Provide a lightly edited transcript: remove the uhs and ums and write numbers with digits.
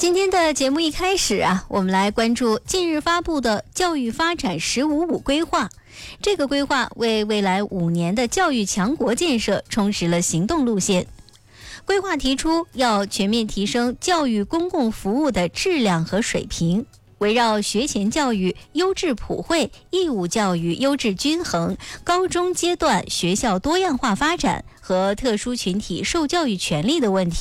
今天的节目一开始我们来关注近日发布的教育发展“15+5”规划。这个规划为未来5年的教育强国建设充实了行动路线。规划提出要全面提升教育公共服务的质量和水平，围绕学前教育优质普惠、义务教育优质均衡、高中阶段学校多样化发展和特殊群体受教育权利的问题，